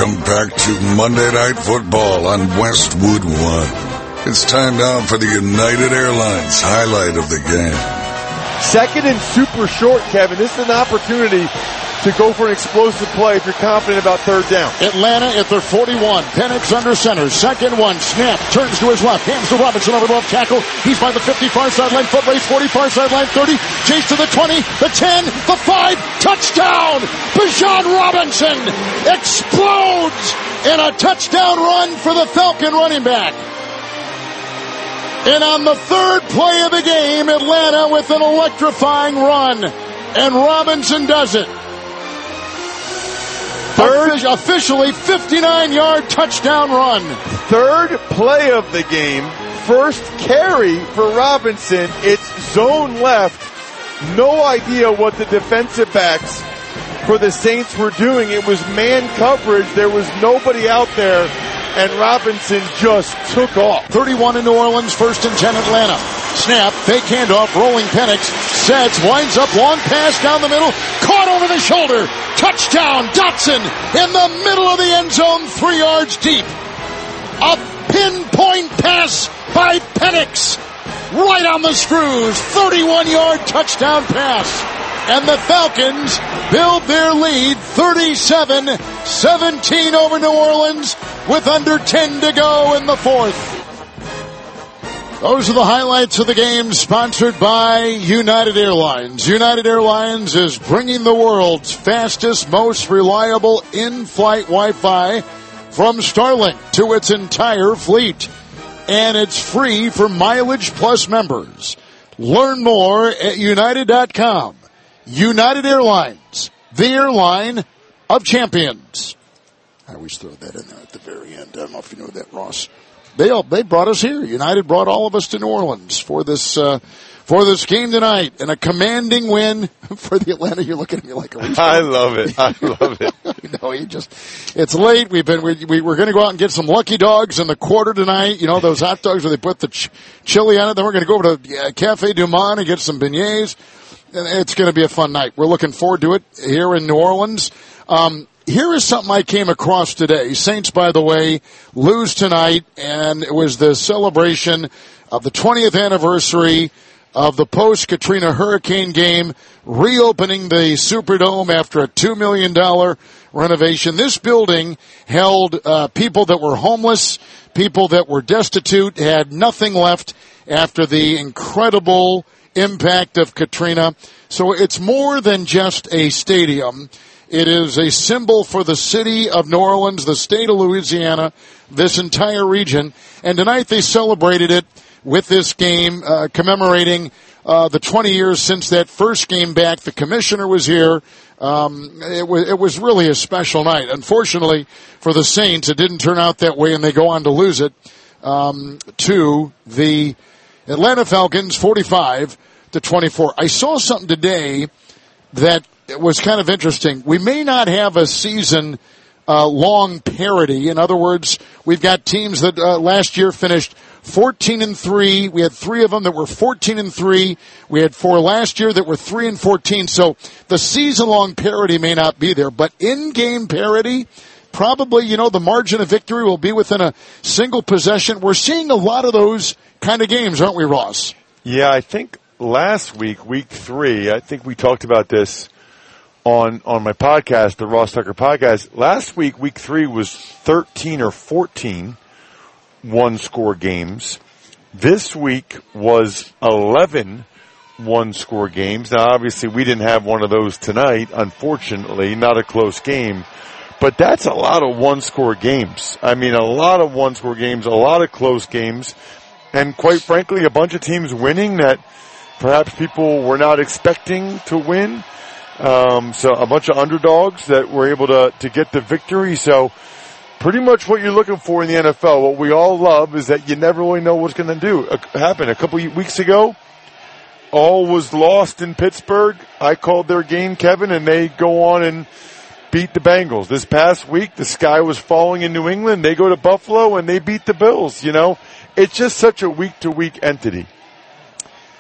Welcome back to Monday Night Football on Westwood One. It's time now for the United Airlines highlight of the game. Second and super short, Kevin. This is an opportunity to go for an explosive play if you're confident about third down. Atlanta at their 41. Penix under center. Second one. Snap. Turns to his left. Hands to Robinson over the left tackle. He's by the 50 far sideline. Foot race 40 far sideline 30. Chase to the 20. The 10. The 5. Touchdown. Bijan Robinson explodes in a touchdown run for the Falcon running back. And on the third play of the game, Atlanta with an electrifying run. And Robinson does it. Third, officially 59-yard touchdown run. Third play of the game. First carry for Robinson. It's zone left. No idea what the defensive backs for the Saints were doing. It was man coverage. There was nobody out there. And Robinson just took off. 31 in New Orleans, 1st and 10 Atlanta. Snap, fake handoff, rolling Penix, sets, winds up, long pass down the middle, caught over the shoulder. Touchdown, Dotson in the middle of the end zone, 3 yards deep. A pinpoint pass by Penix, right on the screws, 31-yard touchdown pass. And the Falcons build their lead 37-17 over New Orleans with under 10 to go in the fourth. Those are the highlights of the game, sponsored by United Airlines. United Airlines is bringing the world's fastest, most reliable in-flight Wi-Fi from Starlink to its entire fleet. And it's free for Mileage Plus members. Learn more at United.com. United Airlines, the airline of champions. I always throw that in there at the very end. I don't know if you know that, Ross. They brought us here. United brought all of us to New Orleans for this game tonight, and a commanding win for the Atlanta. You're looking at me like a retard. I love it. No, it's late. We're going to go out and get some Lucky Dogs in the quarter tonight. You know, those hot dogs where they put the chili on it. Then we're going to go over to Cafe Du Monde and get some beignets. It's going to be a fun night. We're looking forward to it here in New Orleans. Here is something I came across today. Saints, by the way, lose tonight, and it was the celebration of the 20th anniversary of the post-Katrina hurricane game, reopening the Superdome after a $2 million renovation. This building held people that were homeless, people that were destitute, had nothing left after the incredible impact of Katrina. So it's more than just a stadium. It is a symbol for the city of New Orleans, the state of Louisiana, this entire region. And tonight they celebrated it with this game, commemorating the 20 years since that first game back. The commissioner was here. It was really a special night. Unfortunately for the Saints, it didn't turn out that way, and they go on to lose it to the Atlanta Falcons, 45-24. I saw something today that was kind of interesting. We may not have a season long parity. In other words, we've got teams that last year finished 14-3. We had 3 of them that were 14-3. We had 4 last year that were 3-14. So the season-long parity may not be there, but in-game parity, probably, the margin of victory will be within a single possession. We're seeing a lot of those kind of games, aren't we, Ross? Yeah, I think last week, week 3, I think we talked about this on my podcast, the Ross Tucker podcast. Last week, week 3 was 13 or 14 one-score games. This week was 11 one-score games. Now, obviously, we didn't have one of those tonight, unfortunately, not a close game. But that's a lot of one-score games. I mean, a lot of one-score games, a lot of close games, and quite frankly, a bunch of teams winning that perhaps people were not expecting to win. So a bunch of underdogs that were able to get the victory. So pretty much what you're looking for in the NFL. What we all love is that you never really know what's going to happen. A couple of weeks ago, all was lost in Pittsburgh. I called their game, Kevin, and they go on and beat the Bengals. This past week, the sky was falling in New England. They go to Buffalo and they beat the Bills. It's just such a week-to-week entity.